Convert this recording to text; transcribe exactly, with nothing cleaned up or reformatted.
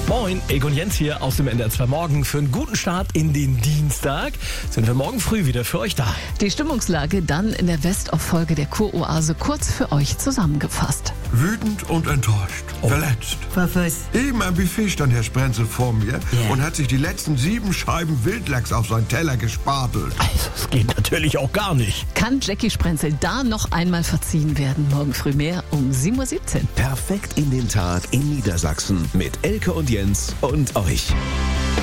Moin, Egon Jens hier aus dem N D R zwei Morgen. Für einen guten Start in den Dienstag sind wir morgen früh wieder für euch da. Die Stimmungslage dann in der Best-of-Folge der Kuroase kurz für euch zusammengefasst. Wütend und enttäuscht. Oh. Verletzt. Was? Eben am Buffet stand Herr Sprenzel vor mir yeah. und hat sich die letzten sieben Scheiben Wildlachs auf seinen Teller gespatelt. Also, das geht natürlich auch gar nicht. Kann Jackie Sprenzel da noch einmal verziehen werden? Morgen früh mehr um sieben Uhr siebzehn. Perfekt in den Tag in Niedersachsen mit Elke und Jens und euch.